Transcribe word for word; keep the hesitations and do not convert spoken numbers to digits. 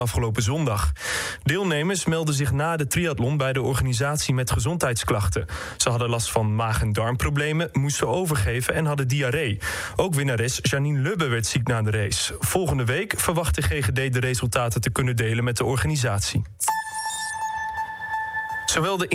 afgelopen zondag. Deelnemers melden zich na de triathlon bij de organisatie met gezondheidsklachten. Ze hadden last van maag- en darmproblemen, moesten overgeven en hadden diarree. Ook winnares Janine Lubbe werd ziek na de race. Volgende week verwacht de G G D de resultaten te kunnen delen met de organisatie. Zowel de